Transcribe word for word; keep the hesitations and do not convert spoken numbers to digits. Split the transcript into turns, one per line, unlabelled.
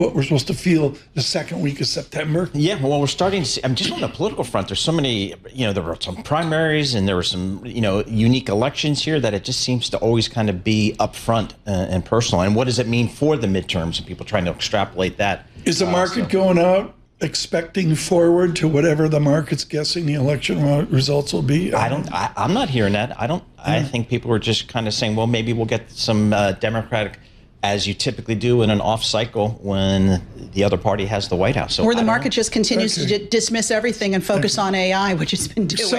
what we're supposed to feel the second week of September?
Yeah, well, we're starting to see, I mean, just on the political front, there's so many, you know, there were some primaries and there were some, you know, unique elections here that it just seems to always kind of be upfront uh, and personal. And what does it mean for the midterms and people trying to extrapolate that?
Is the market
uh, so.
going out expecting forward to whatever the market's guessing the election results will be?
I don't, I, I'm not hearing that. I don't, yeah. I think people are just kind of saying, well, maybe we'll get some uh, Democratic, as you typically do in an off cycle when the other party has the White House. So
or the market just continues
okay.
to d- dismiss everything and focus on A I, which it's been doing.
So